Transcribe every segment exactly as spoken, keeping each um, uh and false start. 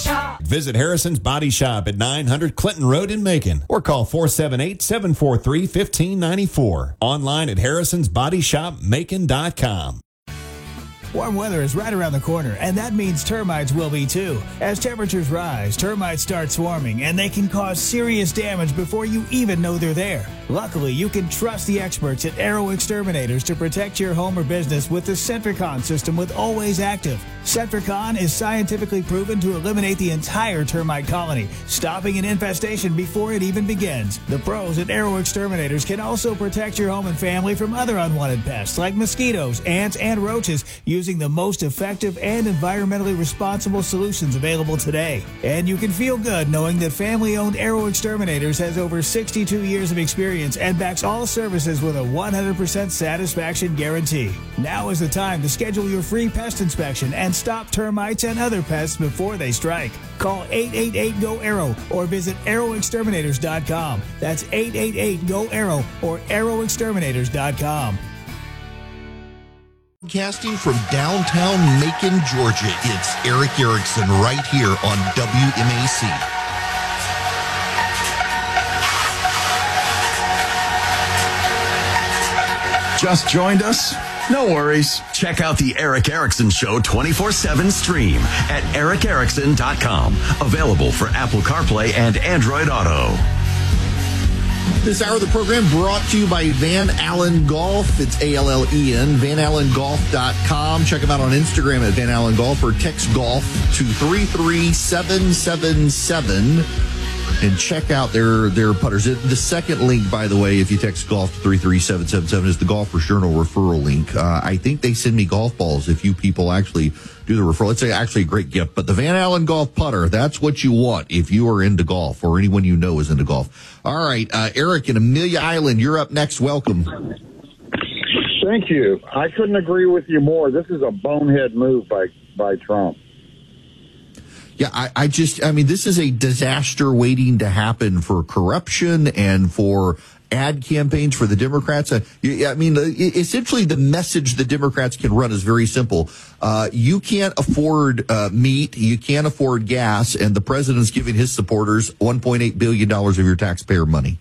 Shop. Visit Harrison's Body Shop at nine hundred Clinton Road in Macon or call four seven eight, seven four three, one five nine four. Online at harrisons body shop macon dot com. Warm weather is right around the corner, and that means termites will be too. As temperatures rise, termites start swarming, and they can cause serious damage before you even know they're there. Luckily, you can trust the experts at Arrow Exterminators to protect your home or business with the Centricon system with Always Active. Centricon is scientifically proven to eliminate the entire termite colony, stopping an infestation before it even begins. The pros at Arrow Exterminators can also protect your home and family from other unwanted pests like mosquitoes, ants, and roaches using the most effective and environmentally responsible solutions available today. And you can feel good knowing that family-owned Arrow Exterminators has over sixty-two years of experience and backs all services with a one hundred percent satisfaction guarantee. Now is the time to schedule your free pest inspection and stop termites and other pests before they strike. Call eight eight eight, G O, ARROW or visit arrow exterminators dot com. That's eight eight eight, G O, ARROW or arrow exterminators dot com. Broadcasting from downtown Macon, Georgia, it's Eric Erickson right here on W M A C. Just joined us? No worries. Check out the Eric Erickson Show twenty-four seven stream at eric erickson dot com. Available for Apple CarPlay and Android Auto. This hour of the program brought to you by Van Allen Golf. It's A L L E N, van allen golf dot com. Check them out on Instagram at Van Allen Golf or text golf to three three seven seven seven and check out their, their putters. The second link, by the way, if you text golf to three three seven seven seven, is the Golfers Journal referral link. Uh, I think they send me golf balls if you people actually do the referral. It's actually a great gift. But the Van Allen Golf putter, that's what you want if you are into golf or anyone you know is into golf. All right, uh, Eric in Amelia Island, you're up next. Welcome. Thank you. I couldn't agree with you more. This is a bonehead move by, by Trump. Yeah, I, I just, I mean, this is a disaster waiting to happen for corruption and for ad campaigns for the Democrats. Uh, I mean, essentially the message the Democrats can run is very simple. Uh, you can't afford uh, meat, you can't afford gas, and the president's giving his supporters one point eight billion dollars of your taxpayer money.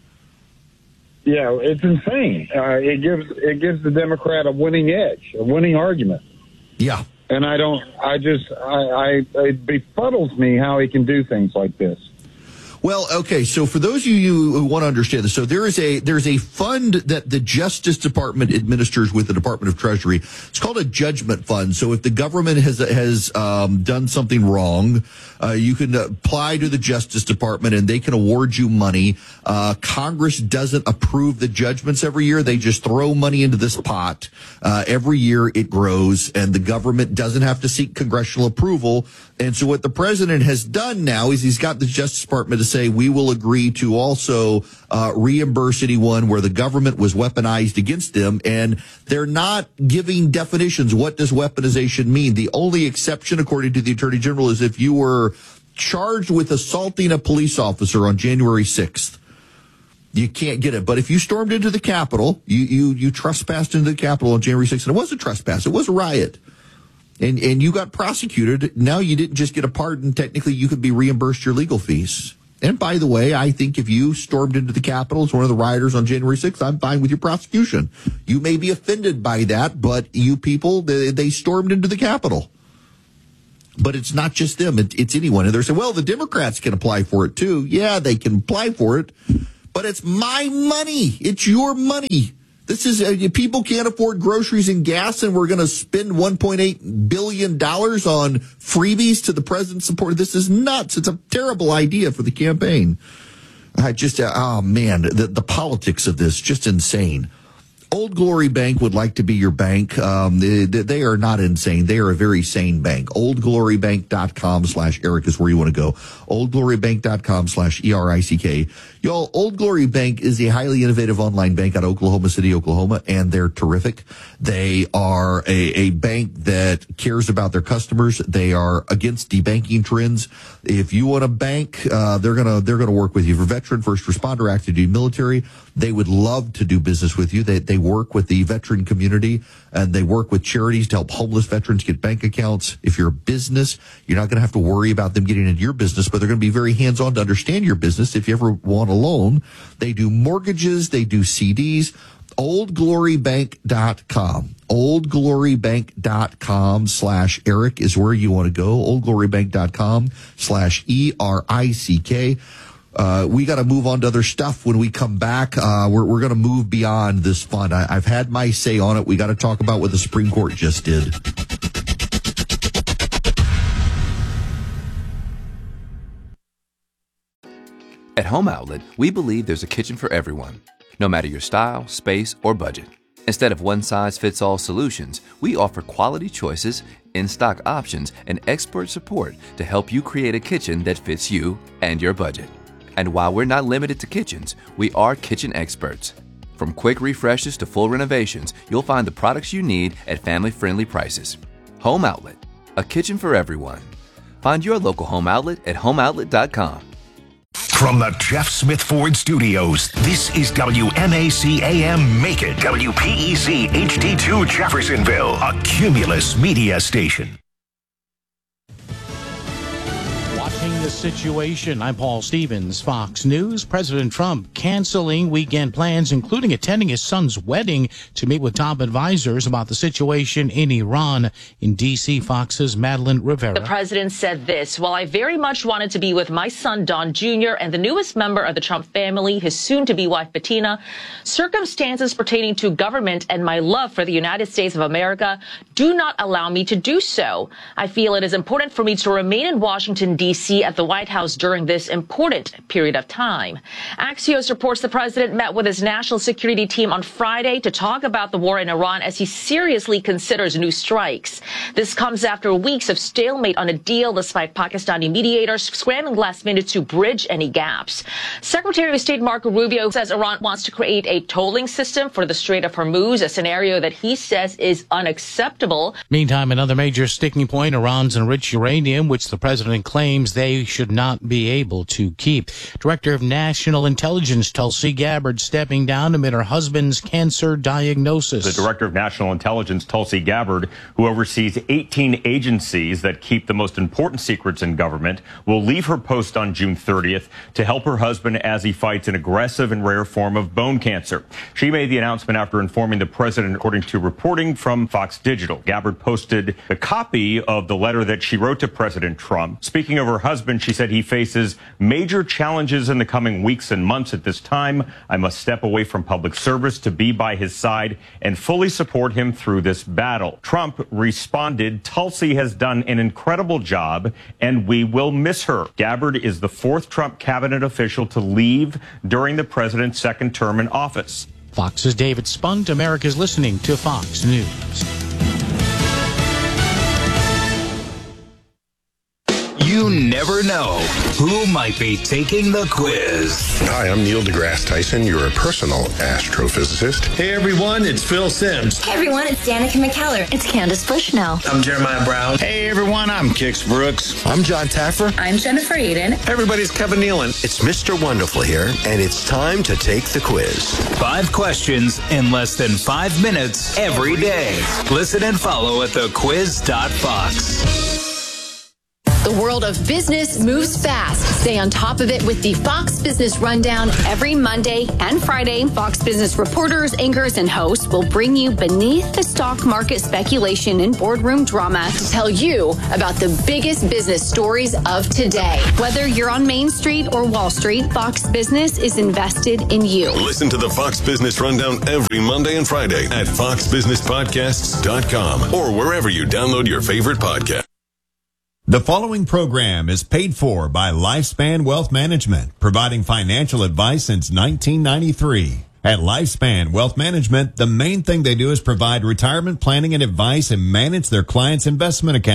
Yeah, it's insane. Uh, it gives it gives the Democrat a winning edge, a winning argument. Yeah. And I don't, I just, I, I, it befuddles me how he can do things like this. Well, okay, so for those of you who want to understand this, so there is a there's a fund that the Justice Department administers with the Department of Treasury. It's called a judgment fund. So if the government has has um, done something wrong, uh, you can apply to the Justice Department and they can award you money. Uh, Congress doesn't approve the judgments every year. They just throw money into this pot. Uh, every year it grows, and the government doesn't have to seek congressional approval. And so what the president has done now is he's got the Justice Department to say, we will agree to also uh, reimburse anyone where the government was weaponized against them. And they're not giving definitions. What does weaponization mean? The only exception, according to the Attorney General, is if you were charged with assaulting a police officer on January sixth. You can't get it. But if you stormed into the Capitol, you, you, you trespassed into the Capitol on January sixth, and it was a trespass. It was a riot. And and you got prosecuted. Now you didn't just get a pardon. Technically, you could be reimbursed your legal fees. And by the way, I think if you stormed into the Capitol as one of the rioters on January sixth, I'm fine with your prosecution. You may be offended by that, but you people, they, they stormed into the Capitol. But it's not just them. It, it's anyone. And they're saying, well, the Democrats can apply for it too. Yeah, they can apply for it. But it's my money. It's your money. This is, uh, people can't afford groceries and gas, and we're going to spend one point eight billion dollars on freebies to the president's support. This is nuts. It's a terrible idea for the campaign. I just, uh, oh man, the, the politics of this, just insane. Old Glory Bank would like to be your bank. Um, they, they are not insane. They are a very sane bank. old glory bank dot com slash Eric is where you want to go. old glory bank dot com slash E R I C K. Y'all, Old Glory Bank is a highly innovative online bank out of Oklahoma City, Oklahoma, and they're terrific. They are a, a bank that cares about their customers. They are against debanking trends. If you want a bank, uh, they're gonna they're gonna work with you. For veteran, first responder, active duty military, they would love to do business with you. They they work with the veteran community, and they work with charities to help homeless veterans get bank accounts. If you're a business, you're not going to have to worry about them getting into your business, but they're going to be very hands-on to understand your business. If you ever want a loan, they do mortgages, they do C Ds. old glory bank dot com. old glory bank dot com slash Eric is where you want to go. old glory bank dot com slash E R I C K. Uh, we got to move on to other stuff when we come back. Uh, we're, we're going to move beyond this fund. I, I've had my say on it. We got to talk about what the Supreme Court just did. At Home Outlet, we believe there's a kitchen for everyone, no matter your style, space, or budget. Instead of one-size-fits-all solutions, we offer quality choices, in-stock options, and expert support to help you create a kitchen that fits you and your budget. And while we're not limited to kitchens, we are kitchen experts. From quick refreshes to full renovations, you'll find the products you need at family-friendly prices. Home Outlet, a kitchen for everyone. Find your local Home Outlet at home outlet dot com. From the Jeff Smith Ford Studios, this is W M A C A M Macon, W P E C H D two Jeffersonville, a Cumulus media station. Watching the situation, I'm Paul Stevens, Fox News. President Trump canceling weekend plans, including attending his son's wedding to meet with top advisors about the situation in Iran. In D C, Fox's Madeline Rivera. The president said this: while I very much wanted to be with my son, Don Junior, and the newest member of the Trump family, his soon-to-be wife, Bettina, circumstances pertaining to government and my love for the United States of America do not allow me to do so. I feel it is important for me to remain in Washington, D C at the White House during this important period of time. Axios reports the president met with his national security team on Friday to talk about the war in Iran as he seriously considers new strikes. This comes after weeks of stalemate on a deal despite Pakistani mediators scrambling last minute to bridge any gaps. Secretary of State Marco Rubio says Iran wants to create a tolling system for the Strait of Hormuz, a scenario that he says is unacceptable. Meantime, another major sticking point, Iran's enriched uranium, which the president claims they should not be able to keep. Director of National Intelligence Tulsi Gabbard stepping down amid her husband's cancer diagnosis. The Director of National Intelligence, Tulsi Gabbard, who oversees eighteen agencies that keep the most important secrets in government, will leave her post on June thirtieth to help her husband as he fights an aggressive and rare form of bone cancer. She made the announcement after informing the president, according to reporting from Fox Digital. Gabbard posted a copy of the letter that she wrote to President Trump. Speaking of her husband, she said he faces major challenges in the coming weeks and months. At this time, I must step away from public service to be by his side and fully support him through this battle. Trump responded, Tulsi has done an incredible job and we will miss her. Gabbard is the fourth Trump cabinet official to leave during the president's second term in office. Fox's David Spunt. America's listening to Fox News. You never know who might be taking the quiz. Hi, I'm Neil deGrasse Tyson, your personal astrophysicist. Hey everyone, it's Phil Sims. Hey everyone, it's Danica McKellar. It's Candace Bushnell. I'm Jeremiah Brown. Hey everyone, I'm Kix Brooks. I'm John Taffer. I'm Jennifer Aiden. Hey everybody, it's Kevin Nealon. It's Mister Wonderful here, and it's time to take the quiz. Five questions in less than five minutes every day. Listen and follow at the quiz dot fox. The world of business moves fast. Stay on top of it with the Fox Business Rundown every Monday and Friday. Fox Business reporters, anchors, and hosts will bring you beneath the stock market speculation and boardroom drama to tell you about the biggest business stories of today. Whether you're on Main Street or Wall Street, Fox Business is invested in you. Listen to the Fox Business Rundown every Monday and Friday at fox business podcasts dot com or wherever you download your favorite podcast. The following program is paid for by Lifespan Wealth Management, providing financial advice since nineteen ninety-three. At Lifespan Wealth Management, the main thing they do is provide retirement planning and advice and manage their clients' investment accounts.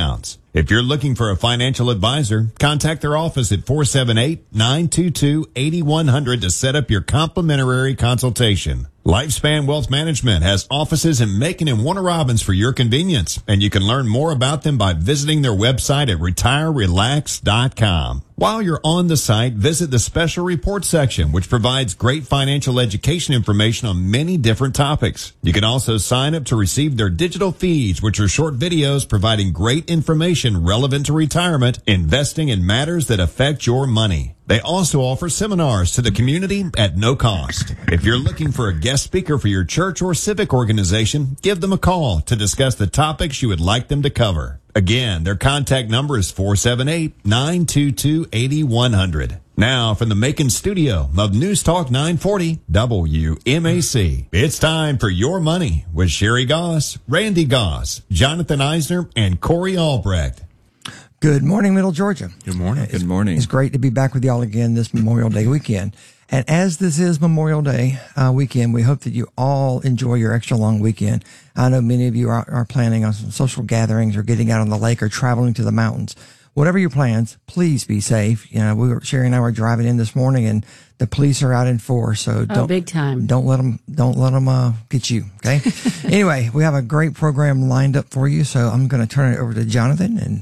If you're looking for a financial advisor, contact their office at four seven eight, nine two two, eight one zero zero to set up your complimentary consultation. Lifespan Wealth Management has offices in Macon and Warner Robins for your convenience, and you can learn more about them by visiting their website at retire relax dot com. While you're on the site, visit the special report section, which provides great financial education information on many different topics. You can also sign up to receive their digital feeds, which are short videos providing great information relevant to retirement, investing, and matters that affect your money. They also offer seminars to the community at no cost. If you're looking for a guest speaker for your church or civic organization, give them a call to discuss the topics you would like them to cover. Again, their contact number is four seven eight, nine two two, eight one zero zero. Now, from the Macon studio of News Talk nine forty W M A C, it's time for Your Money with Sherry Goss, Randy Goss, Jonathan Eisner, and Corey Albrecht. Good morning, Middle Georgia. Good morning. It's, Good morning. It's great to be back with y'all again this Memorial Day weekend. And as this is Memorial Day uh, weekend, we hope that you all enjoy your extra long weekend. I know many of you are, are planning on some social gatherings or getting out on the lake or traveling to the mountains. Whatever your plans, please be safe. You know, we were, Sherry and I were driving in this morning, and the police are out in force. So don't, oh, big time. Don't let them, don't let them uh, get you. Okay. Anyway, we have a great program lined up for you. So I'm going to turn it over to Jonathan. And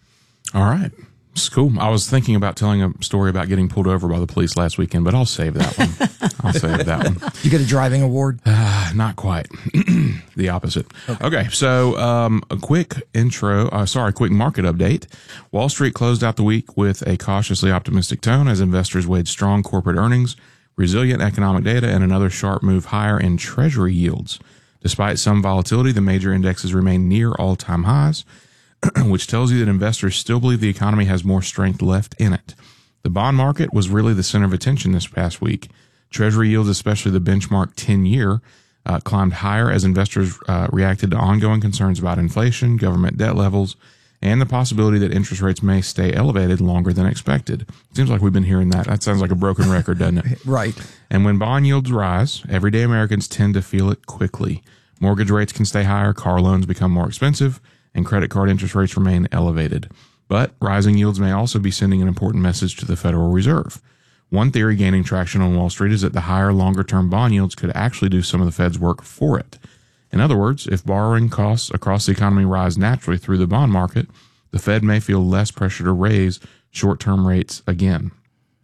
all right. It's cool. I was thinking about telling a story about getting pulled over by the police last weekend, but I'll save that one. I'll save that one. You get a driving award? Uh, not quite. The opposite. Okay. okay so um, a quick intro, uh, sorry, quick market update. Wall Street closed out the week with a cautiously optimistic tone as investors weighed strong corporate earnings, resilient economic data, and another sharp move higher in Treasury yields. Despite some volatility, the major indexes remain near all-time highs, which tells you that investors still believe the economy has more strength left in it. The bond market was really the center of attention this past week. Treasury yields, especially the benchmark ten-year, uh, climbed higher as investors uh, reacted to ongoing concerns about inflation, government debt levels, and the possibility that interest rates may stay elevated longer than expected. Seems like we've been hearing that. That sounds like a broken record, doesn't it? Right. And when bond yields rise, everyday Americans tend to feel it quickly. Mortgage rates can stay higher, car loans become more expensive, and credit card interest rates remain elevated. But rising yields may also be sending an important message to the Federal Reserve. One theory gaining traction on Wall Street is that the higher longer-term bond yields could actually do some of the Fed's work for it. In other words, if borrowing costs across the economy rise naturally through the bond market, the Fed may feel less pressure to raise short-term rates again.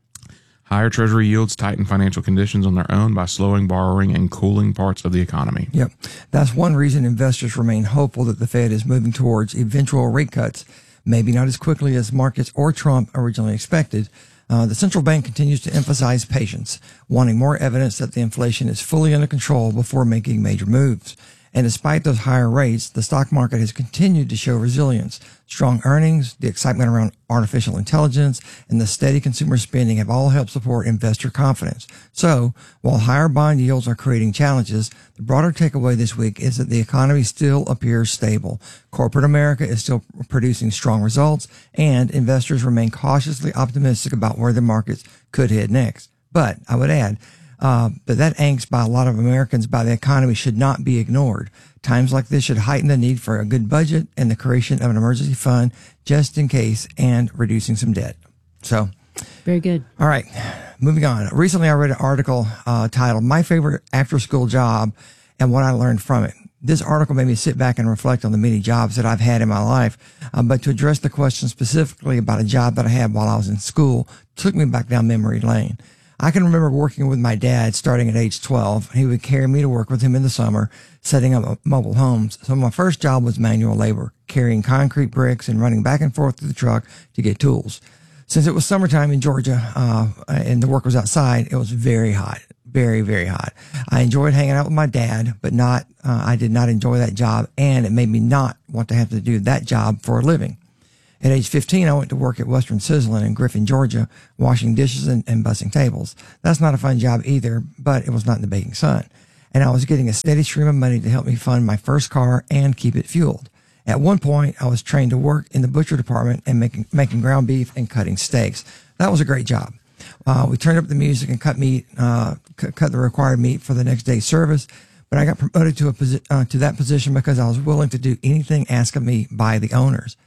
Higher Treasury yields tighten financial conditions on their own by slowing borrowing and cooling parts of the economy. Yep. That's one reason investors remain hopeful that the Fed is moving towards eventual rate cuts, maybe not as quickly as markets or Trump originally expected. Uh, the central bank continues to emphasize patience, wanting more evidence that the inflation is fully under control before making major moves. And despite those higher rates, the stock market has continued to show resilience. Strong earnings, the excitement around artificial intelligence, and the steady consumer spending have all helped support investor confidence. So, while higher bond yields are creating challenges, the broader takeaway this week is that the economy still appears stable. Corporate America is still producing strong results, and investors remain cautiously optimistic about where the markets could head next. But, I would add, Uh, but that angst by a lot of Americans by the economy should not be ignored. Times like this should heighten the need for a good budget and the creation of an emergency fund just in case and reducing some debt. So, very good. All right, moving on. Recently, I read an article uh, titled "My Favorite After School Job and What I Learned from It." This article made me sit back and reflect on the many jobs that I've had in my life, uh, but to address the question specifically about a job that I had while I was in school took me back down memory lane. I can remember working with my dad starting at age twelve. He would carry me to work with him in the summer, setting up mobile homes. So my first job was manual labor, carrying concrete bricks and running back and forth to the truck to get tools. Since it was summertime in Georgia, uh, and the work was outside, it was very hot, very, very hot. I enjoyed hanging out with my dad, but not, uh, I did not enjoy that job, and it made me not want to have to do that job for a living. At age fifteen, I went to work at Western Sizzling in Griffin, Georgia, washing dishes and, and bussing tables. That's not a fun job either, but it was not in the baking sun. And I was getting a steady stream of money to help me fund my first car and keep it fueled. At one point, I was trained to work in the butcher department and making, making ground beef and cutting steaks. That was a great job. Uh, we turned up the music and cut meat, uh, cut, cut the required meat for the next day's service. But I got promoted to a posi- uh, to that position because I was willing to do anything asked of me by the owners.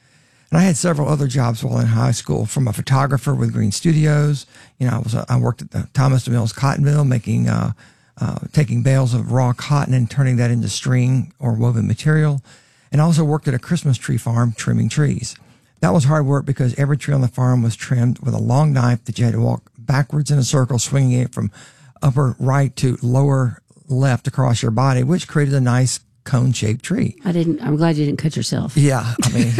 And I had several other jobs while in high school, from a photographer with Green Studios. You know, I was, I worked at the Thomas DeMille's cotton mill, making, uh, uh, taking bales of raw cotton and turning that into string or woven material. And I also worked at a Christmas tree farm trimming trees. That was hard work because every tree on the farm was trimmed with a long knife that you had to walk backwards in a circle, swinging it from upper right to lower left across your body, which created a nice cone-shaped tree. I didn't. I'm glad you didn't cut yourself. Yeah, I mean,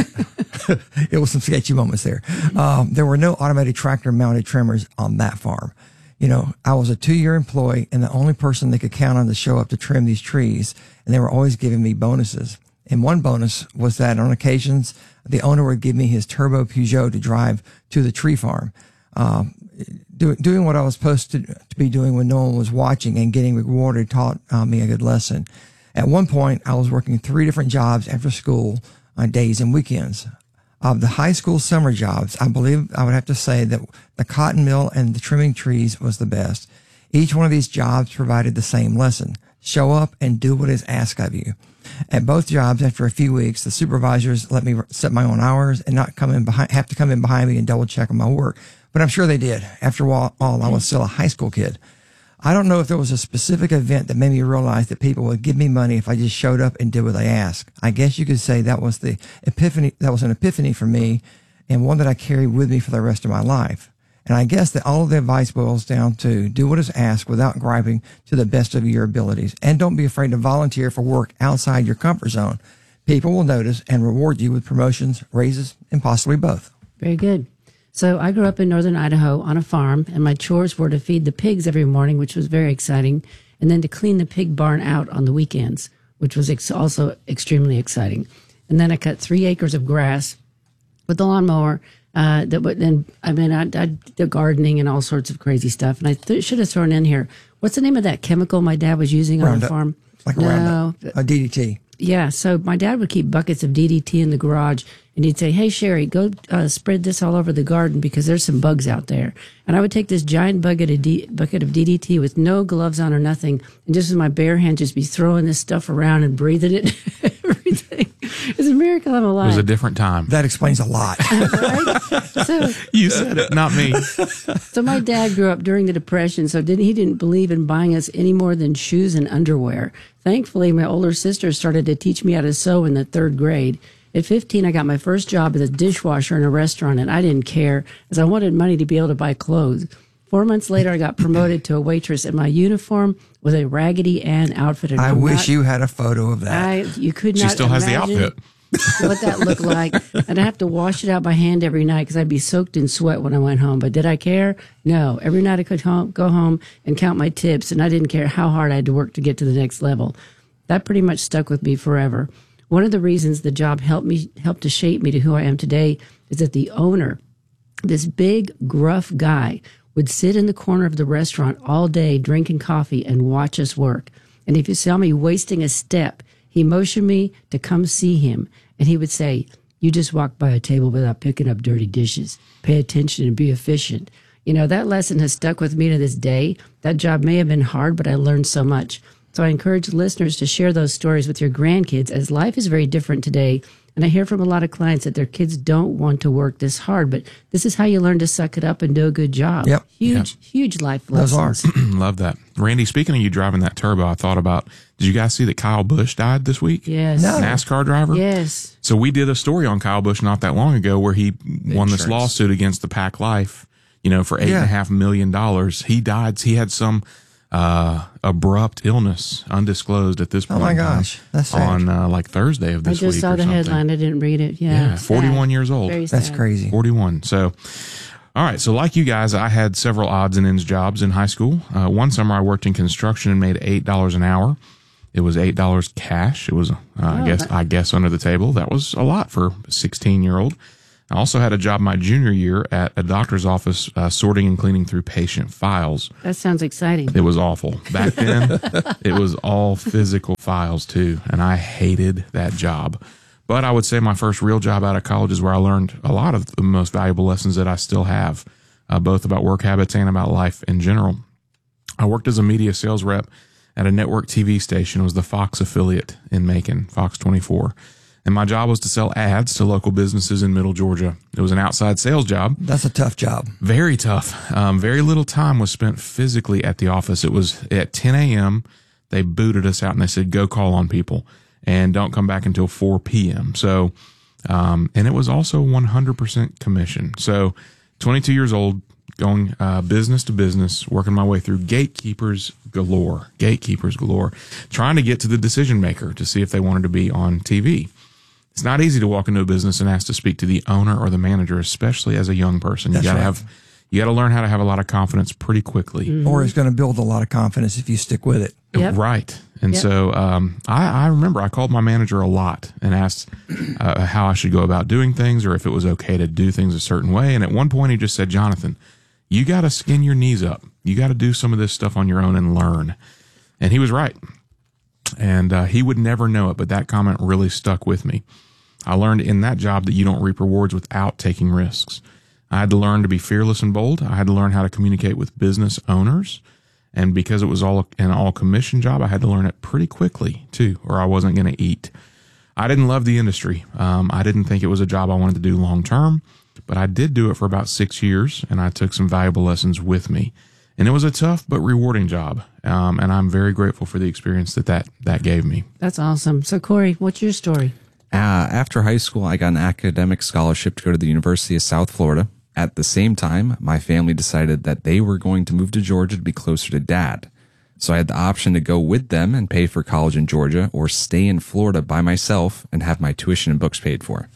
it was some sketchy moments there. Um, there were no automated tractor-mounted trimmers on that farm. You know, I was a two-year employee and the only person they could count on to show up to trim these trees, and they were always giving me bonuses. And one bonus was that on occasions, the owner would give me his turbo Peugeot to drive to the tree farm. Um, do, doing what I was supposed to, to be doing when no one was watching and getting rewarded taught uh, me a good lesson. At one point, I was working three different jobs after school on days and weekends. Of the high school summer jobs, I believe I would have to say that the cotton mill and the trimming trees was the best. Each one of these jobs provided the same lesson. Show up and do what is asked of you. At both jobs, after a few weeks, the supervisors let me set my own hours and not come in behind, have to come in behind me and double check on my work. But I'm sure they did. After all, I was still a high school kid. I don't know if there was a specific event that made me realize that people would give me money if I just showed up and did what they asked. I guess you could say that was the epiphany, that was an epiphany for me, and one that I carry with me for the rest of my life. And I guess that all of the advice boils down to do what is asked without griping, to the best of your abilities. And don't be afraid to volunteer for work outside your comfort zone. People will notice and reward you with promotions, raises, and possibly both. Very good. So I grew up in northern Idaho on a farm, and my chores were to feed the pigs every morning, which was very exciting, and then to clean the pig barn out on the weekends, which was ex- also extremely exciting. And then I cut three acres of grass with the lawnmower. Uh, that would then, I mean, I, I did gardening and all sorts of crazy stuff. And I th- should have thrown in here, what's the name of that chemical my dad was using on the farm? Like a no, Roundup, a D D T. Yeah, so my dad would keep buckets of D D T in the garage, and he'd say, hey, Sherry, go uh, spread this all over the garden because there's some bugs out there. And I would take this giant bucket of, D- bucket of D D T with no gloves on or nothing, and just with my bare hand just be throwing this stuff around and breathing it, everything. It's a miracle I'm alive. It was a different time. That explains a lot. Right? So, you said it, not me. So my dad grew up during the Depression, so didn't, he didn't believe in buying us any more than shoes and underwear. Thankfully, my older sister started to teach me how to sew in the third grade. At fifteen, I got my first job as a dishwasher in a restaurant, and I didn't care, as I wanted money to be able to buy clothes. Four months later, I got promoted to a waitress, and my uniform was a Raggedy Ann outfit. I wish not, you had a photo of that. I, you could she not She still has the outfit. What that looked like. And I have to wash it out by hand every night because I'd be soaked in sweat when I went home. But did I care? No. Every night I could home, go home and count my tips, and I didn't care how hard I had to work to get to the next level. That pretty much stuck with me forever. One of the reasons the job helped me, helped to shape me to who I am today is that the owner, this big, gruff guy, would sit in the corner of the restaurant all day drinking coffee and watch us work. And if you saw me wasting a step, he motioned me to come see him, and he would say, you just walk by a table without picking up dirty dishes. Pay attention and be efficient. You know, that lesson has stuck with me to this day. That job may have been hard, but I learned so much. So I encourage listeners to share those stories with your grandkids, as life is very different today. And I hear from a lot of clients that their kids don't want to work this hard, but this is how you learn to suck it up and do a good job. Yep. Huge, yep. huge life lessons. Those are. Love that. Randy, speaking of you driving that turbo, I thought about, did you guys see that Kyle Busch died this week? Yes. No. NASCAR driver? Yes. So we did a story on Kyle Busch not that long ago where he the won insurance. This lawsuit against the Pack Life, you know, for eight yeah. and a half million dollars. He died. He had some uh abrupt illness, undisclosed at this point. Oh my gosh, that's sad. On uh, like Thursday of this week. I just week saw or the something. headline. I didn't read it. Yeah, yeah forty-one sad. Years old. Very that's sad. crazy. forty-one. So, all right. So, like you guys, I had several odds and ends jobs in high school. Uh, one summer, I worked in construction and made eight dollars an hour. It was eight dollars cash. It was, uh, oh, I guess, that- I guess, under the table. That was a lot for a sixteen-year-old. I also had a job my junior year at a doctor's office, uh, sorting and cleaning through patient files. That sounds exciting. It was awful. Back then, it was all physical files too, and I hated that job. But I would say my first real job out of college is where I learned a lot of the most valuable lessons that I still have, uh, both about work habits and about life in general. I worked as a media sales rep at a network T V station. It was the Fox affiliate in Macon, Fox twenty-four. And my job was to sell ads to local businesses in Middle Georgia. It was an outside sales job. That's a tough job. Very tough. Um, very little time was spent physically at the office. It was at ten a.m. They booted us out and they said, go call on people and don't come back until four p.m. So, um, and it was also one hundred percent commission. So twenty-two years old, going uh, business to business, working my way through gatekeepers galore, gatekeepers galore, trying to get to the decision maker to see if they wanted to be on T V. It's not easy to walk into a business and ask to speak to the owner or the manager, especially as a young person. You got to right. have, you got to learn how to have a lot of confidence pretty quickly. Mm-hmm. Or it's going to build a lot of confidence if you stick with it. Yep. Right. And yep. so um, I, I remember I called my manager a lot and asked uh, how I should go about doing things or if it was okay to do things a certain way. And at one point he just said, Jonathan, you got to skin your knees up. You got to do some of this stuff on your own and learn. And he was right. And uh, he would never know it, but that comment really stuck with me. I learned in that job that you don't reap rewards without taking risks. I had to learn to be fearless and bold. I had to learn how to communicate with business owners. And because it was all an all commission job, I had to learn it pretty quickly too, or I wasn't going to eat. I didn't love the industry. Um, I didn't think it was a job I wanted to do long term, but I did do it for about six years and I took some valuable lessons with me. And it was a tough but rewarding job. Um, and I'm very grateful for the experience that, that that gave me. That's awesome. So, Corey, what's your story? Uh, after high school, I got an academic scholarship to go to the University of South Florida. At the same time, my family decided that they were going to move to Georgia to be closer to Dad. So I had the option to go with them and pay for college in Georgia or stay in Florida by myself and have my tuition and books paid for.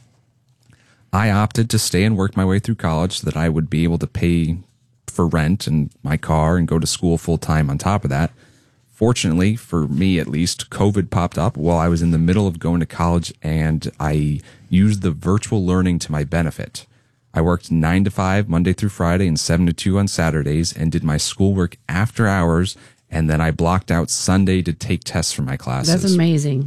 I opted to stay and work my way through college so that I would be able to pay for rent and my car and go to school full time on top of that. Fortunately, for me at least, COVID popped up while I was in the middle of going to college, and I used the virtual learning to my benefit. I worked nine to five Monday through Friday and seven to two on Saturdays and did my schoolwork after hours, and then I blocked out Sunday to take tests for my classes. That's amazing.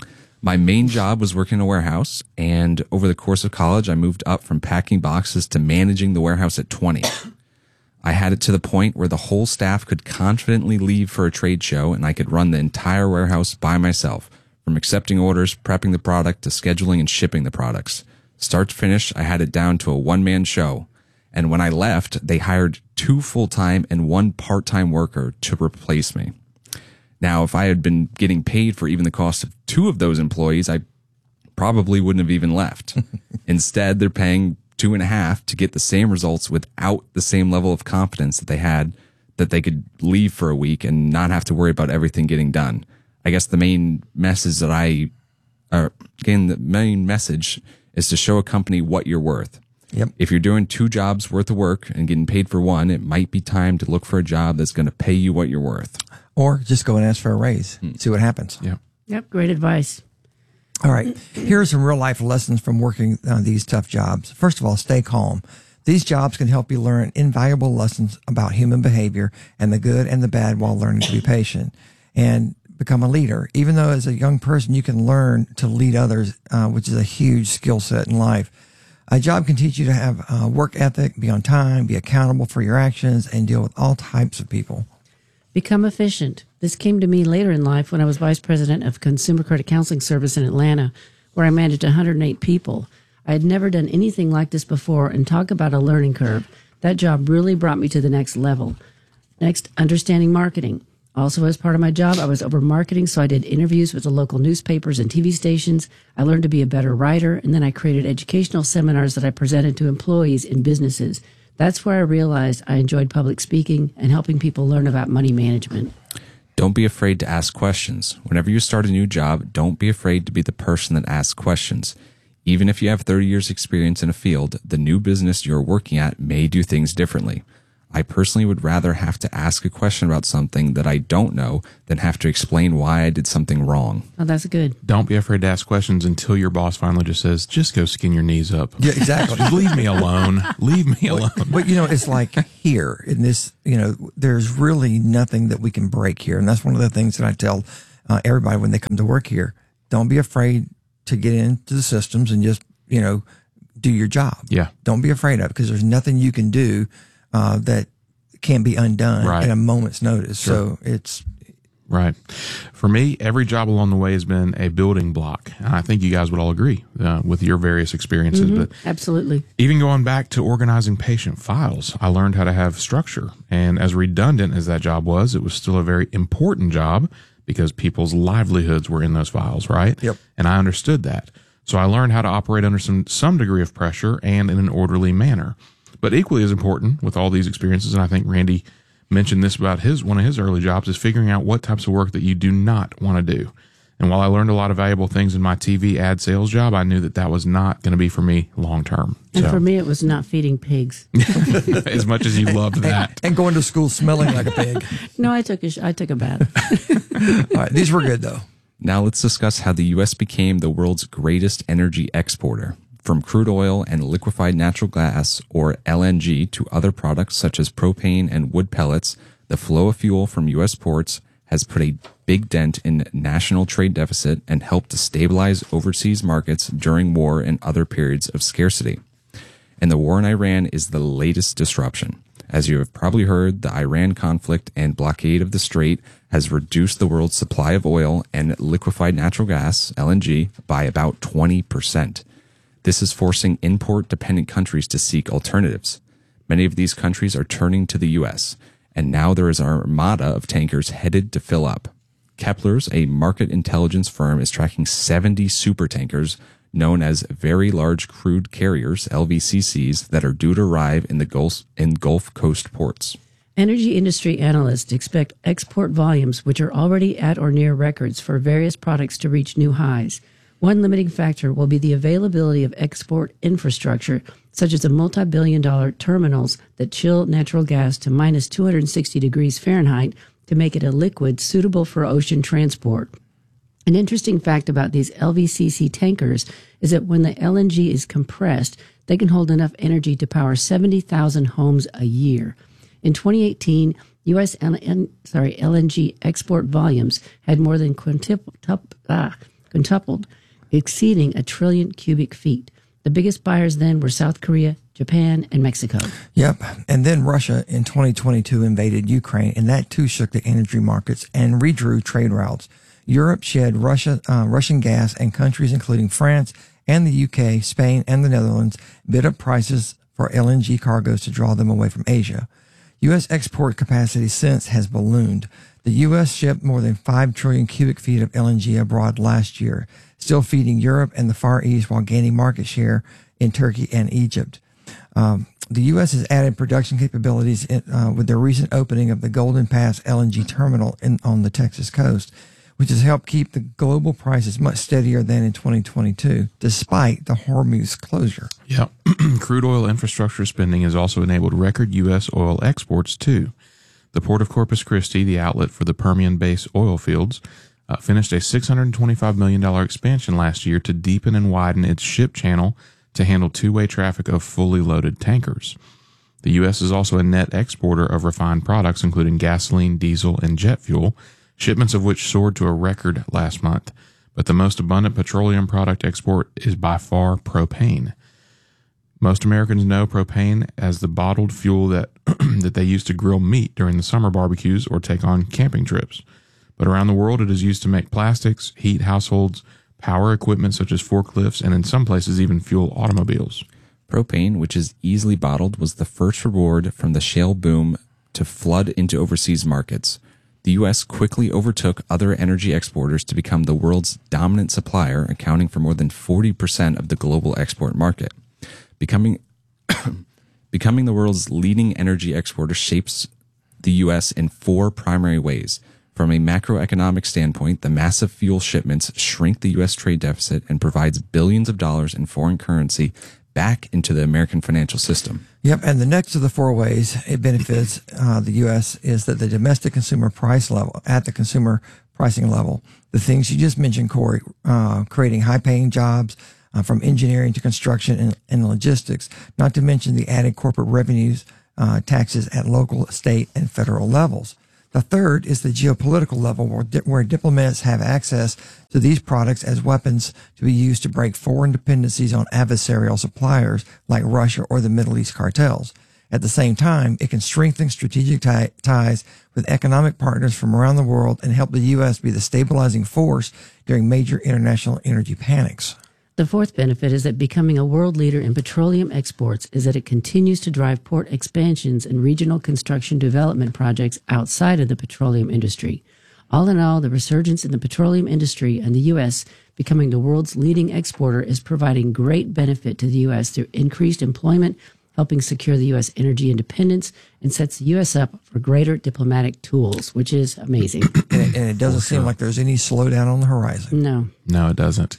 My main job was working in a warehouse, and over the course of college, I moved up from packing boxes to managing the warehouse at twenty. I had it to the point where the whole staff could confidently leave for a trade show, and I could run the entire warehouse by myself, from accepting orders, prepping the product, to scheduling and shipping the products. Start to finish, I had it down to a one-man show. And when I left, they hired two full-time and one part-time worker to replace me. Now, if I had been getting paid for even the cost of two of those employees, I probably wouldn't have even left. Instead, they're paying two and a half to get the same results without the same level of confidence that they had that they could leave for a week and not have to worry about everything getting done. I guess the main message that I, uh, again, the main message is to show a company what you're worth. Yep. If you're doing two jobs worth of work and getting paid for one, it might be time to look for a job that's going to pay you what you're worth. Or just go and ask for a raise. Hmm. See what happens. Yeah. Yep. Great advice. All right. Here are some real life lessons from working on these tough jobs. First of all, stay calm. These jobs can help you learn invaluable lessons about human behavior and the good and the bad while learning to be patient and become a leader. Even though as a young person, you can learn to lead others, uh, which is a huge skill set in life. A job can teach you to have uh, work ethic, be on time, be accountable for your actions, and deal with all types of people. Become efficient. This came to me later in life when I was vice president of Consumer Credit Counseling Service in Atlanta, where I managed one hundred eight people. I had never done anything like this before, and talk about a learning curve. That job really brought me to the next level. Next, understanding marketing. Also, as part of my job, I was over marketing, so I did interviews with the local newspapers and T V stations. I learned to be a better writer, and then I created educational seminars that I presented to employees in businesses. That's where I realized I enjoyed public speaking and helping people learn about money management. Don't be afraid to ask questions. Whenever you start a new job, don't be afraid to be the person that asks questions. Even if you have thirty years experience in a field, the new business you're working at may do things differently. I personally would rather have to ask a question about something that I don't know than have to explain why I did something wrong. Oh, that's good. Don't be afraid to ask questions until your boss finally just says, just go skin your knees up. Yeah, exactly. Just leave me alone. Leave me alone. But, but, you know, it's like here in this, you know, there's really nothing that we can break here. And that's one of the things that I tell uh, everybody when they come to work here. Don't be afraid to get into the systems and just, you know, do your job. Yeah. Don't be afraid of it because there's nothing you can do Uh, that can be undone right. at a moment's notice. Sure. So it's Right. For me, every job along the way has been a building block. And I think you guys would all agree uh, with your various experiences. Mm-hmm. But Absolutely. even going back to organizing patient files, I learned how to have structure. And as redundant as that job was, it was still a very important job because people's livelihoods were in those files, right? Yep. And I understood that. So I learned how to operate under some, some degree of pressure and in an orderly manner. But equally as important with all these experiences, and I think Randy mentioned this about his one of his early jobs, is figuring out what types of work that you do not want to do. And while I learned a lot of valuable things in my T V ad sales job, I knew that that was not going to be for me long term. And so. for me, it was not feeding pigs. As much as you loved that. And, and going to school smelling like a pig. No, I took a sh- I took a bath. All right, these were good though. Now let's discuss how the U S became the world's greatest energy exporter. From crude oil and liquefied natural gas, or L N G, to other products such as propane and wood pellets, the flow of fuel from U S ports has put a big dent in national trade deficit and helped to stabilize overseas markets during war and other periods of scarcity. And the war in Iran is the latest disruption. As you have probably heard, the Iran conflict and blockade of the strait has reduced the world's supply of oil and liquefied natural gas, L N G, by about twenty percent. This is forcing import-dependent countries to seek alternatives. Many of these countries are turning to the U S, and now there is an armada of tankers headed to fill up. Kepler's, a market intelligence firm, is tracking seventy supertankers known as Very Large Crude Carriers, L V C Cs, that are due to arrive in the Gulf, in Gulf Coast ports. Energy industry analysts expect export volumes, which are already at or near records for various products, to reach new highs. One limiting factor will be the availability of export infrastructure, such as the multi-billion dollar terminals that chill natural gas to minus two hundred sixty degrees Fahrenheit to make it a liquid suitable for ocean transport. An interesting fact about these L V C C tankers is that when the L N G is compressed, they can hold enough energy to power seventy thousand homes a year. In twenty eighteen, U S L N, sorry, L N G export volumes had more than quintupled, ah, quintupled, exceeding a trillion cubic feet. The biggest buyers then were South Korea, Japan, and Mexico. Yep. And then Russia in twenty twenty-two invaded Ukraine, and that too shook the energy markets and redrew trade routes. Europe shed Russia, uh, Russian gas, and countries including France and the U K, Spain, and the Netherlands bid up prices for L N G cargoes to draw them away from Asia. U S export capacity since has ballooned. The U S shipped more than five trillion cubic feet of L N G abroad last year, still feeding Europe and the Far East while gaining market share in Turkey and Egypt. Um, the U S has added production capabilities in, uh, with their recent opening of the Golden Pass L N G terminal in, on the Texas coast, which has helped keep the global prices much steadier than in twenty twenty-two, despite the Hormuz closure. Yeah. Crude oil infrastructure spending has also enabled record U S oil exports, too. The Port of Corpus Christi, the outlet for the Permian-based oil fields, uh, finished a six hundred twenty-five million dollars expansion last year to deepen and widen its ship channel to handle two-way traffic of fully loaded tankers. The U S is also a net exporter of refined products, including gasoline, diesel, and jet fuel, shipments of which soared to a record last month. But the most abundant petroleum product export is by far propane. Most Americans know propane as the bottled fuel that that they use to grill meat during the summer barbecues or take on camping trips. But around the world, it is used to make plastics, heat households, power equipment such as forklifts, and in some places even fuel automobiles. Propane, which is easily bottled, was the first reward from the shale boom to flood into overseas markets. The U S quickly overtook other energy exporters to become the world's dominant supplier, accounting for more than forty percent of the global export market. Becoming becoming the world's leading energy exporter shapes the U S in four primary ways. From a macroeconomic standpoint, the massive fuel shipments shrink the U S trade deficit and provides billions of dollars in foreign currency back into the American financial system. Yep, and the next of the four ways it benefits uh, the U S is that the domestic consumer price level, at the consumer pricing level, the things you just mentioned, Corey, uh, creating high-paying jobs uh, from engineering to construction and, and logistics, not to mention the added corporate revenues, uh, taxes at local, state, and federal levels. The third is the geopolitical level, where, di- where diplomats have access to these products as weapons to be used to break foreign dependencies on adversarial suppliers like Russia or the Middle East cartels. At the same time, it can strengthen strategic tie- ties with economic partners from around the world and help the U S be the stabilizing force during major international energy panics. The fourth benefit is that becoming a world leader in petroleum exports is that it continues to drive port expansions and regional construction development projects outside of the petroleum industry. All in all, the resurgence in the petroleum industry and the U S becoming the world's leading exporter is providing great benefit to the U S through increased employment, helping secure the U S energy independence, and sets the U S up for greater diplomatic tools, which is amazing. and, it, and it doesn't seem like there's any slowdown on the horizon. No. No, it doesn't.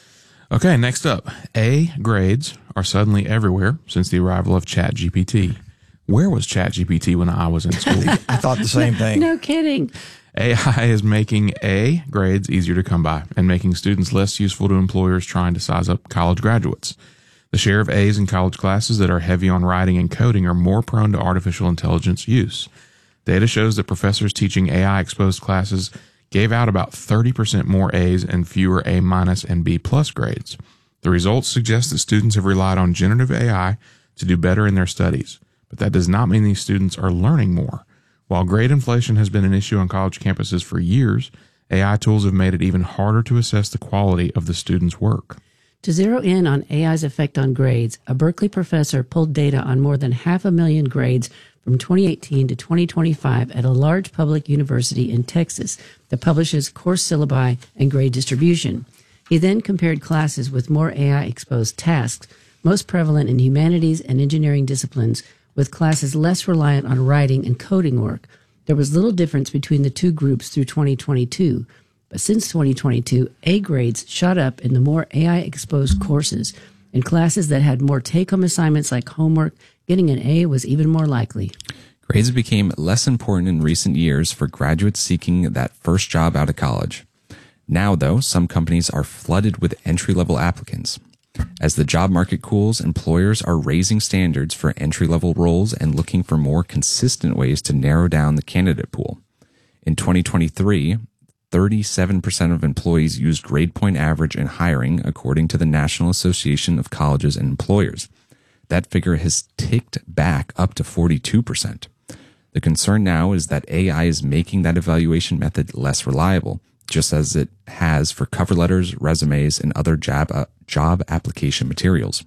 Okay, next up. A grades are suddenly everywhere since the arrival of ChatGPT. Where was ChatGPT when I was in school? I thought the same thing. No kidding. A I is making A grades easier to come by and making students less useful to employers trying to size up college graduates. The share of A's in college classes that are heavy on writing and coding are more prone to artificial intelligence use. Data shows that professors teaching A I-exposed classes gave out about thirty percent more A's and fewer A minus and B plus grades. The results suggest that students have relied on generative A I to do better in their studies, but that does not mean these students are learning more. While grade inflation has been an issue on college campuses for years, A I tools have made it even harder to assess the quality of the students' work. To zero in on A I's effect on grades, a Berkeley professor pulled data on more than half a million grades from twenty eighteen to twenty twenty-five at a large public university in Texas that publishes course syllabi and grade distribution. He then compared classes with more A I-exposed tasks, most prevalent in humanities and engineering disciplines, with classes less reliant on writing and coding work. There was little difference between the two groups through twenty twenty-two. But since twenty twenty-two, A grades shot up in the more A I-exposed courses. In classes that had more take-home assignments like homework, getting an A was even more likely. Grades became less important in recent years for graduates seeking that first job out of college. Now, though, some companies are flooded with entry-level applicants. As the job market cools, employers are raising standards for entry-level roles and looking for more consistent ways to narrow down the candidate pool. In twenty twenty-three, thirty-seven percent of employees used grade point average in hiring, according to the National Association of Colleges and Employers. That figure has ticked back up to forty-two percent. The concern now is that A I is making that evaluation method less reliable, just as it has for cover letters, resumes, and other job, uh, job application materials.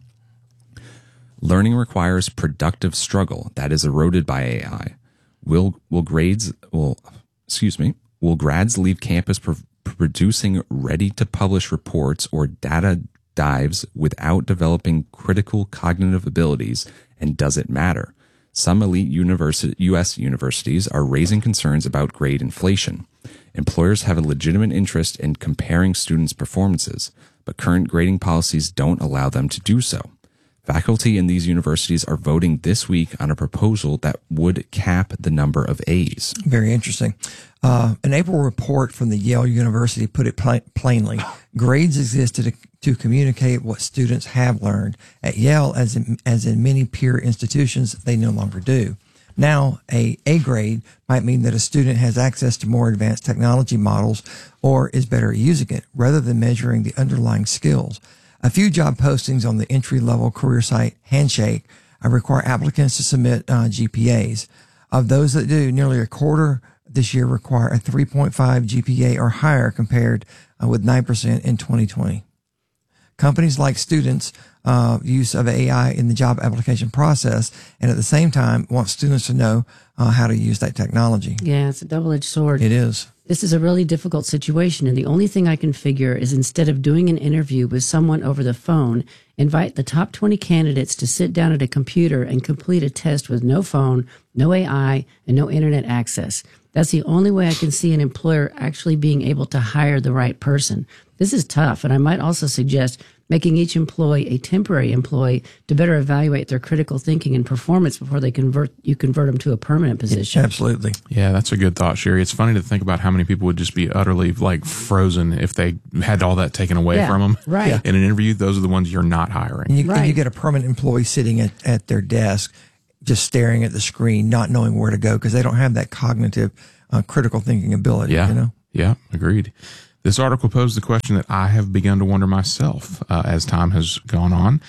Learning requires productive struggle that is eroded by A I. Will, will grades, will, excuse me, will grads leave campus pro- producing ready-to-publish reports or data dives without developing critical cognitive abilities, and does it matter? Some elite university, U S universities are raising concerns about grade inflation. Employers have a legitimate interest in comparing students' performances, but current grading policies don't allow them to do so. Faculty in these universities are voting this week on a proposal that would cap the number of A's. Very interesting. Uh, an April report from the Yale University put it pl- plainly. Grades exist to, to communicate what students have learned. At Yale, as in, as in many peer institutions, they no longer do. Now, a A grade might mean that a student has access to more advanced technology models or is better at using it, rather than measuring the underlying skills. A few job postings on the entry-level career site Handshake uh, require applicants to submit uh, G P As. Of those that do, nearly a quarter this year require a three point five G P A or higher, compared uh, with nine percent in twenty twenty. Companies like students' uh, use of A I in the job application process, and at the same time want students to know uh, how to use that technology. Yeah, it's a double-edged sword. It is. This is a really difficult situation, and the only thing I can figure is, instead of doing an interview with someone over the phone, invite the top twenty candidates to sit down at a computer and complete a test with no phone, no A I, and no internet access. That's the only way I can see an employer actually being able to hire the right person. This is tough, and I might also suggest making each employee a temporary employee to better evaluate their critical thinking and performance before they convert you convert them to a permanent position. Absolutely. Yeah, that's a good thought, Sherry. It's funny to think about how many people would just be utterly like frozen if they had all that taken away Yeah, from them. right. Yeah. In an interview, those are the ones you're not hiring. And you, Right. and you get a permanent employee sitting at, at their desk, just staring at the screen, not knowing where to go, because they don't have that cognitive, uh, critical thinking ability. Yeah. You know? Yeah, agreed. This article posed the question that I have begun to wonder myself uh, as time has gone on.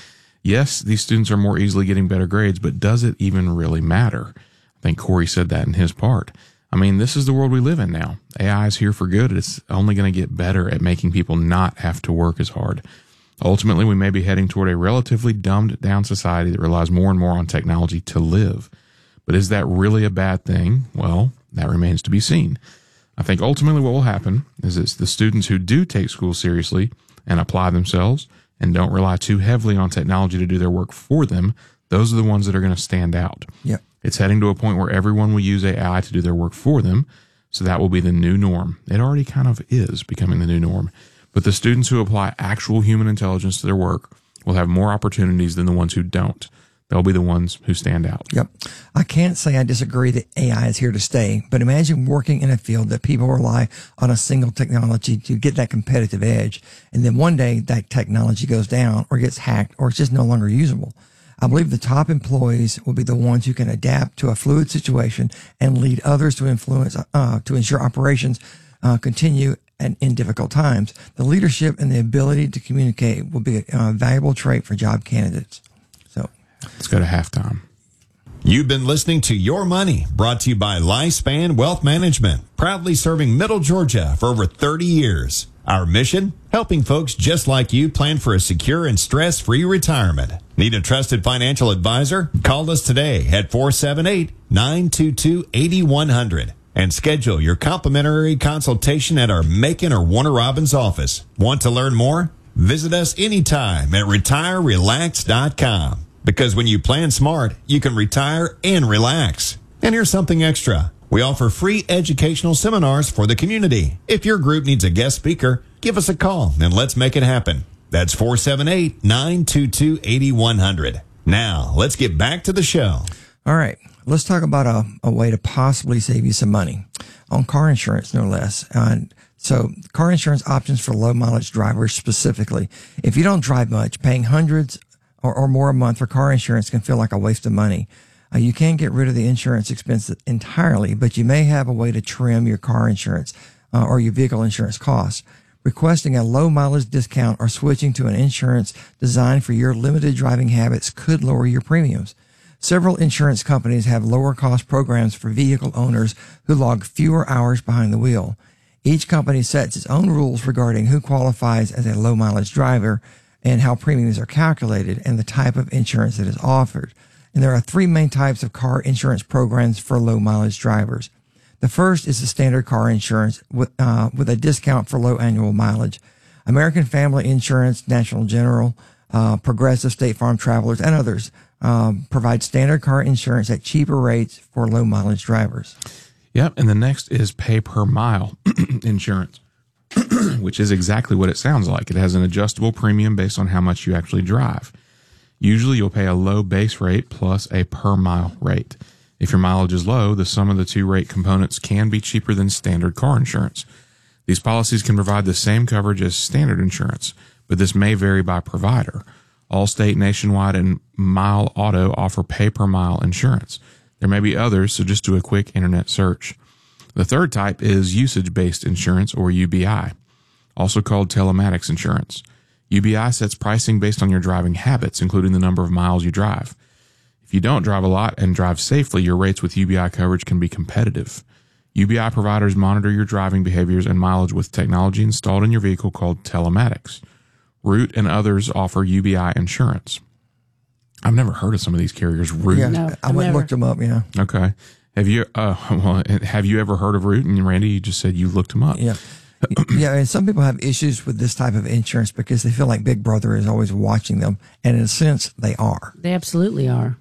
Yes, these students are more easily getting better grades, but does it even really matter? I think Corey said that in his part. I mean, this is the world we live in now. A I is here for good. It's only going to get better at making people not have to work as hard. Ultimately, we may be heading toward a relatively dumbed down society that relies more and more on technology to live. But is that really a bad thing? Well, that remains to be seen. I think ultimately what will happen is it's the students who do take school seriously and apply themselves and don't rely too heavily on technology to do their work for them. Those are the ones that are going to stand out. Yep. It's heading to a point where everyone will use A I to do their work for them. So that will be the new norm. It already kind of is becoming the new norm. But the students who apply actual human intelligence to their work will have more opportunities than the ones who don't. They'll be the ones who stand out. Yep. I can't say I disagree that A I is here to stay, but imagine working in a field that people rely on a single technology to get that competitive edge. And then one day that technology goes down or gets hacked or it's just no longer usable. I believe the top employees will be the ones who can adapt to a fluid situation and lead others to influence, uh, to ensure operations uh, continue and in difficult times. The leadership and the ability to communicate will be a uh, valuable trait for job candidates. So let's go to halftime. You've been listening to Your Money, brought to you by Lifespan Wealth Management, proudly serving Middle Georgia for over thirty years. Our mission? Helping folks just like you plan for a secure and stress-free retirement. Need a trusted financial advisor? Call us today at four seven eight, nine two two, eight one zero zero and schedule your complimentary consultation at our Macon or Warner Robins office. Want to learn more? Visit us anytime at retire relax dot com. Because when you plan smart, you can retire and relax. And here's something extra. We offer free educational seminars for the community. If your group needs a guest speaker, give us a call and let's make it happen. That's four seven eight, nine two two, eight one zero zero. Now, let's get back to the show. All right. Let's talk about a, a way to possibly save you some money on car insurance, no less. And so car insurance options for low mileage drivers specifically. If you don't drive much, paying hundreds or, or more a month for car insurance can feel like a waste of money. Uh, you can't get rid of the insurance expense entirely, but you may have a way to trim your car insurance uh, or your vehicle insurance costs. Requesting a low mileage discount or switching to an insurance designed for your limited driving habits could lower your premiums. Several insurance companies have lower cost programs for vehicle owners who log fewer hours behind the wheel. Each company sets its own rules regarding who qualifies as a low mileage driver and how premiums are calculated and the type of insurance that is offered. And there are three main types of car insurance programs for low mileage drivers. The first is the standard car insurance with, uh, with a discount for low annual mileage. American Family Insurance, National General, uh, Progressive, State Farm, Travelers, and others um, provide standard car insurance at cheaper rates for low mileage drivers. Yep. And the next is pay per mile insurance, which is exactly what it sounds like. It has an adjustable premium based on how much you actually drive. Usually you'll pay a low base rate plus a per mile rate. If your mileage is low, the sum of the two rate components can be cheaper than standard car insurance. These policies can provide the same coverage as standard insurance, but this may vary by provider. Allstate, Nationwide, and Mile Auto offer pay per mile insurance. There may be others, so just do a quick internet search. The third type is usage-based insurance, or U B I, also called telematics insurance. U B I sets pricing based on your driving habits, including the number of miles you drive. If you don't drive a lot and drive safely, your rates with U B I coverage can be competitive. U B I providers monitor your driving behaviors and mileage with technology installed in your vehicle called telematics. Root and others offer U B I insurance. I've never heard of some of these carriers. Root. Yeah, no, I went and looked them up, yeah. Okay. Have you, uh, well, have you ever heard of Root? And Randy, you just said you looked them up. Yeah. Yeah, and some people have issues with this type of insurance because they feel like Big Brother is always watching them, and in a sense, they are. They absolutely are.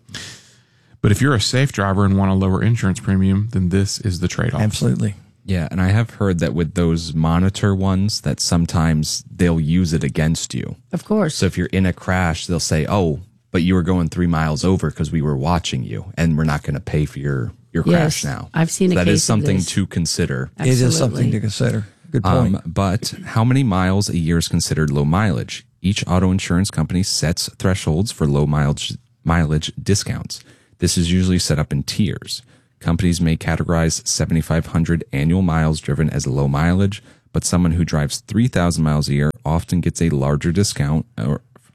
But if you're a safe driver and want a lower insurance premium, then this is the trade-off. Absolutely. Yeah, and I have heard that with those monitor ones, that sometimes they'll use it against you. Of course. So if you're in a crash, they'll say, "Oh, but you were going three miles over because we were watching you, and we're not going to pay for your your crash yes, now." I've seen so a that case is something of this. to consider. Absolutely. It is something to consider. Good point. Um, but how many miles a year is considered low mileage? Each auto insurance company sets thresholds for low mileage mileage discounts. This is usually set up in tiers. Companies may categorize seventy-five hundred annual miles driven as low mileage, but someone who drives three thousand miles a year often gets a larger discount or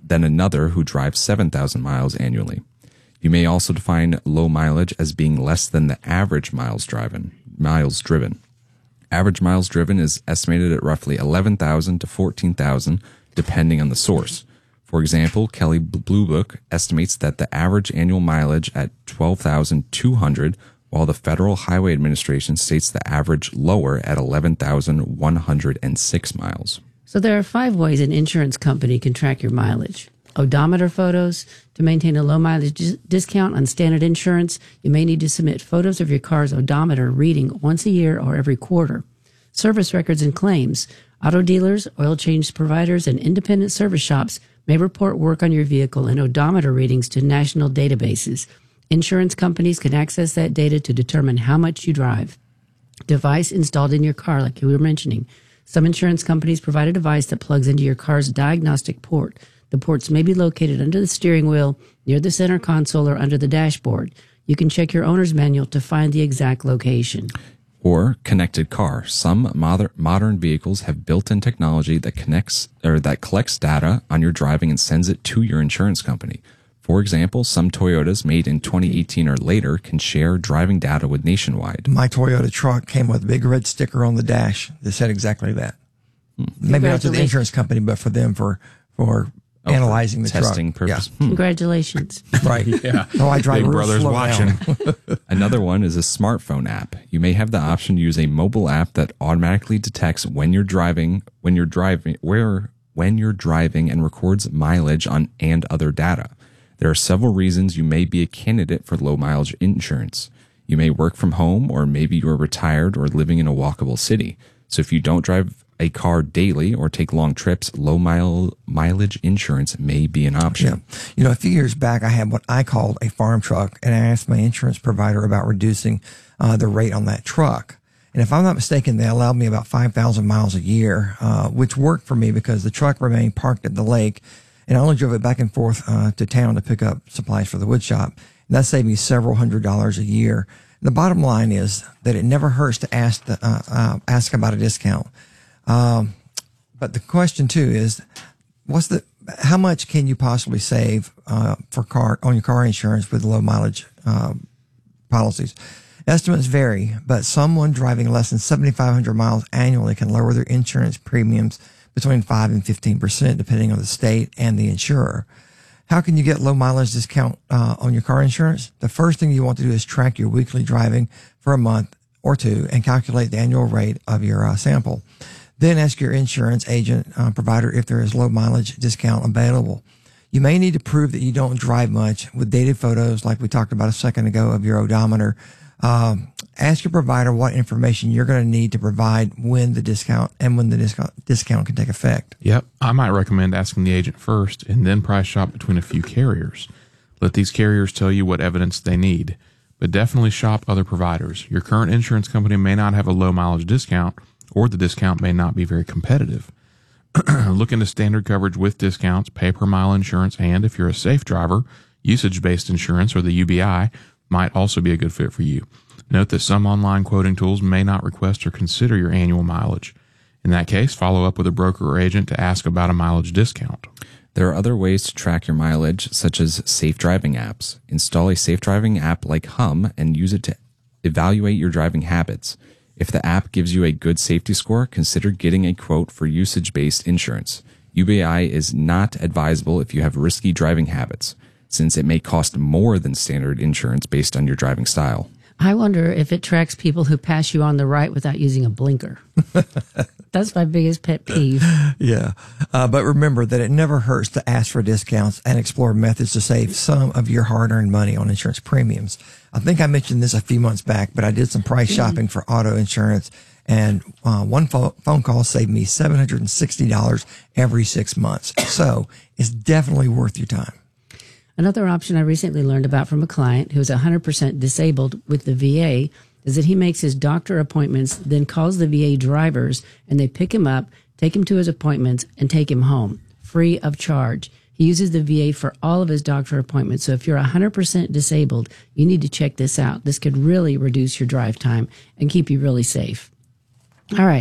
than another who drives seven thousand miles annually. You may also define low mileage as being less than the average miles driven. Miles driven. Average miles driven is estimated at roughly eleven thousand to fourteen thousand, depending on the source. For example, Kelley Blue Book estimates that the average annual mileage at twelve thousand two hundred, while the Federal Highway Administration states the average lower at eleven thousand one hundred six miles. So there are five ways an insurance company can track your mileage. Odometer photos. To maintain a low mileage dis- discount on standard insurance, you may need to submit photos of your car's odometer reading once a year or every quarter. Service records and claims. Auto dealers, oil change providers, and independent service shops may report work on your vehicle and odometer readings to national databases. Insurance companies can access that data to determine how much you drive. Device installed in your car, like you were mentioning. Some insurance companies provide a device that plugs into your car's diagnostic port. The ports may be located under the steering wheel, near the center console, or under the dashboard. You can check your owner's manual to find the exact location. Or connected car. Some modern modern vehicles have built-in technology that connects or that collects data on your driving and sends it to your insurance company. For example, some Toyotas made in twenty eighteen or later can share driving data with Nationwide. My Toyota truck came with a big red sticker on the dash that said exactly that. Hmm. Maybe not to the insurance company, but for them for for oh, analyzing the testing truck. Purpose. Yeah. Hmm. Congratulations. Right. Yeah. Oh, I drive Big real Brother's slow watching. down. Another one is a smartphone app. You may have the option to use a mobile app that automatically detects when you're driving, when you're driving, where when you're driving and records mileage on and other data. There are several reasons you may be a candidate for low mileage insurance. You may work from home, or maybe you are retired or living in a walkable city. So if you don't drive a car daily or take long trips, low mile mileage insurance may be an option. Yeah. You know, a few years back, I had what I called a farm truck, and I asked my insurance provider about reducing uh, the rate on that truck. And if I'm not mistaken, they allowed me about five thousand miles a year, uh, which worked for me because the truck remained parked at the lake, and I only drove it back and forth uh, to town to pick up supplies for the wood shop. And that saved me several hundred dollars a year. And the bottom line is that it never hurts to ask the, uh, uh, ask about a discount. Um, but the question too is, what's the, how much can you possibly save, uh, for car, on your car insurance with low mileage, uh, policies? Estimates vary, but someone driving less than seventy-five hundred miles annually can lower their insurance premiums between five and fifteen percent, depending on the state and the insurer. How can you get low mileage discount, uh, on your car insurance? The first thing you want to do is track your weekly driving for a month or two and calculate the annual rate of your uh, sample. Then ask your insurance agent, uh, provider if there is low mileage discount available. You may need to prove that you don't drive much with dated photos, like we talked about a second ago, of your odometer. Um, ask your provider what information you're going to need to provide when the discount and when the discount discount can take effect. Yep. I might recommend asking the agent first and then price shop between a few carriers. Let these carriers tell you what evidence they need, but definitely shop other providers. Your current insurance company may not have a low mileage discount, or the discount may not be very competitive. Look into standard coverage with discounts, pay per mile insurance, and if you're a safe driver, usage-based insurance or the U B I might also be a good fit for you. Note that some online quoting tools may not request or consider your annual mileage. In that case, follow up with a broker or agent to ask about a mileage discount. There are other ways to track your mileage, such as safe driving apps. Install a safe driving app like Hum and use it to evaluate your driving habits. If the app gives you a good safety score, consider getting a quote for usage-based insurance. U B I is not advisable if you have risky driving habits, since it may cost more than standard insurance based on your driving style. I wonder if it tracks people who pass you on the right without using a blinker. That's my biggest pet peeve. Yeah. Uh, but remember that it never hurts to ask for discounts and explore methods to save some of your hard-earned money on insurance premiums. I think I mentioned this a few months back, but I did some price shopping for auto insurance, and uh, one fo- phone call saved me seven hundred sixty dollars every six months. So it's definitely worth your time. Another option I recently learned about from a client who is one hundred percent disabled with the V A is that he makes his doctor appointments, then calls the V A drivers, and they pick him up, take him to his appointments, and take him home, free of charge. He uses the V A for all of his doctor appointments. So if you're one hundred percent disabled, you need to check this out. This could really reduce your drive time and keep you really safe. All right.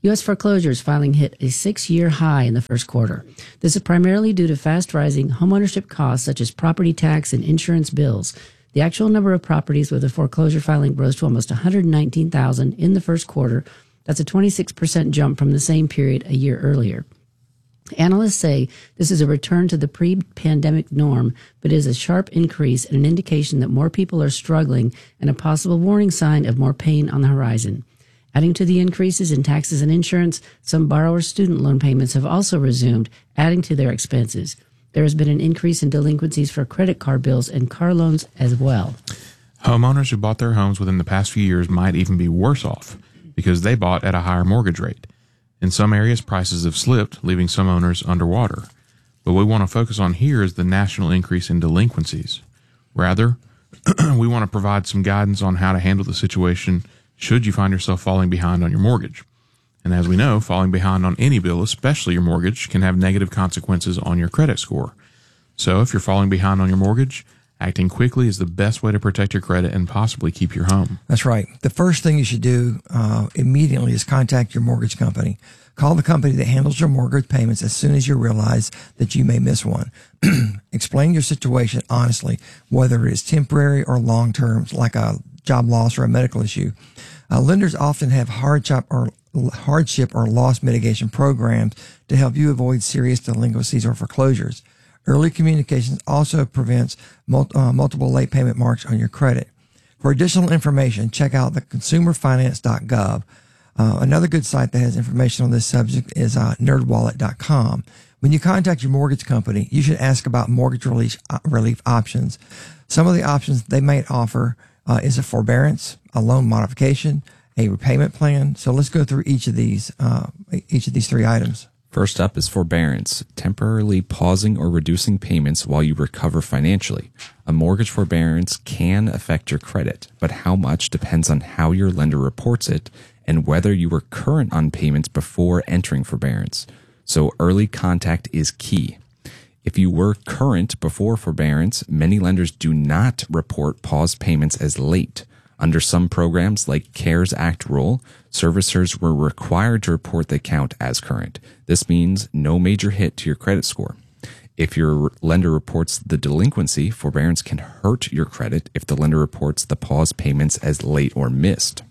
U S foreclosures filing hit a six-year high in the first quarter. This is primarily due to fast-rising homeownership costs such as property tax and insurance bills. The actual number of properties with a foreclosure filing rose to almost one hundred nineteen thousand in the first quarter. That's a twenty-six percent jump from the same period a year earlier. Analysts say this is a return to the pre-pandemic norm, but is a sharp increase and an indication that more people are struggling and a possible warning sign of more pain on the horizon. Adding to the increases in taxes and insurance, some borrowers' student loan payments have also resumed, adding to their expenses. There has been an increase in delinquencies for credit card bills and car loans as well. Homeowners who bought their homes within the past few years might even be worse off because they bought at a higher mortgage rate. In some areas, prices have slipped, leaving some owners underwater. But what we want to focus on here is the national increase in delinquencies. Rather, we want to provide some guidance on how to handle the situation should you find yourself falling behind on your mortgage. And as we know, falling behind on any bill, especially your mortgage, can have negative consequences on your credit score. So if you're falling behind on your mortgage, acting quickly is the best way to protect your credit and possibly keep your home. That's right. The first thing you should do uh, immediately is contact your mortgage company. Call the company that handles your mortgage payments as soon as you realize that you may miss one. Explain your situation honestly, whether it is temporary or long-term, like a job loss or a medical issue. Uh, lenders often have hardship or hardship or loss mitigation programs to help you avoid serious delinquencies or foreclosures. Early communications also prevents mul- uh, multiple late payment marks on your credit. For additional information, check out the consumer finance dot gov. Uh, another good site that has information on this subject is uh, nerd wallet dot com. When you contact your mortgage company, you should ask about mortgage relief, uh, relief options. Some of the options they might offer uh, is a forbearance, a loan modification, a repayment plan. So let's go through each of these, uh, each of these three items. First up is forbearance, temporarily pausing or reducing payments while you recover financially. A mortgage forbearance can affect your credit, but how much depends on how your lender reports it and whether you were current on payments before entering forbearance. So early contact is key. If you were current before forbearance, many lenders do not report paused payments as late. Under some programs like CARES Act rule, servicers were required to report the account as current. This means no major hit to your credit score. If your lender reports the delinquency, forbearance can hurt your credit if the lender reports the paused payments as late or missed.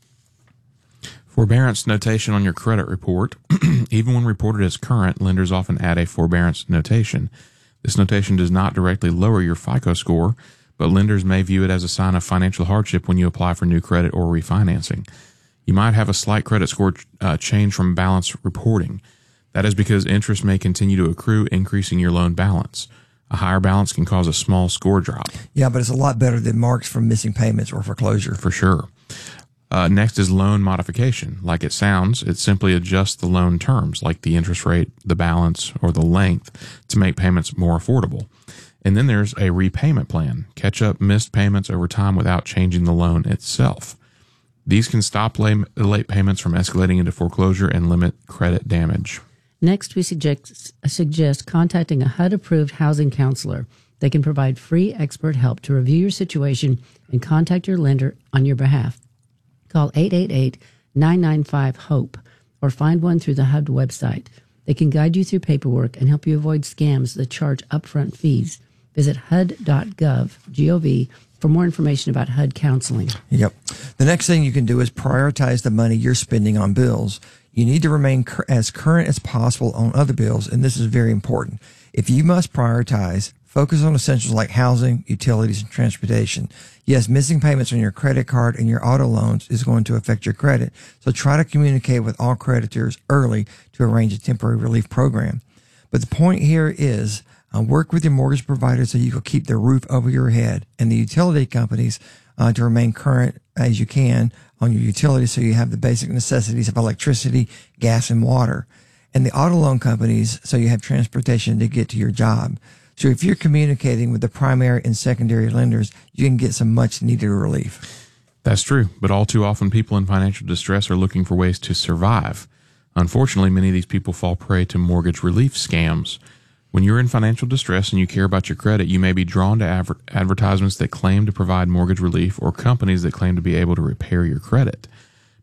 Forbearance notation on your credit report. Even when reported as current, lenders often add a forbearance notation. This notation does not directly lower your FICO score, but lenders may view it as a sign of financial hardship when you apply for new credit or refinancing. You might have a slight credit score uh, change from balance reporting. That is because interest may continue to accrue, increasing your loan balance. A higher balance can cause a small score drop. Yeah, but it's a lot better than marks from missing payments or foreclosure. For sure. Uh, next is loan modification. Like it sounds, it simply adjusts the loan terms, like the interest rate, the balance, or the length, to make payments more affordable. And then there's a repayment plan. Catch up missed payments over time without changing the loan itself. These can stop late payments from escalating into foreclosure and limit credit damage. Next, we suggest, suggest contacting a H U D-approved housing counselor. They can provide free expert help to review your situation and contact your lender on your behalf. Call eight eight eight, nine nine five, HOPE or find one through the H U D website. They can guide you through paperwork and help you avoid scams that charge upfront fees. Visit H U D dot gov, G O V, for more information about H U D counseling. Yep. The next thing you can do is prioritize the money you're spending on bills. You need to remain cur- as current as possible on other bills, and this is very important. If you must prioritize, focus on essentials like housing, utilities, and transportation. Yes, missing payments on your credit card and your auto loans is going to affect your credit, so try to communicate with all creditors early to arrange a temporary relief program. But the point here is uh, work with your mortgage provider so you can keep the roof over your head, and the utility companies uh, to remain current as you can on your utilities so you have the basic necessities of electricity, gas, and water, and the auto loan companies so you have transportation to get to your job. So if you're communicating with the primary and secondary lenders, you can get some much needed relief. That's true, but all too often people in financial distress are looking for ways to survive. Unfortunately, many of these people fall prey to mortgage relief scams. When you're in financial distress and you care about your credit, you may be drawn to adver- advertisements that claim to provide mortgage relief or companies that claim to be able to repair your credit.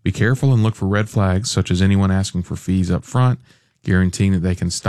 Be careful and look for red flags, such as anyone asking for fees up front, guaranteeing that they can stop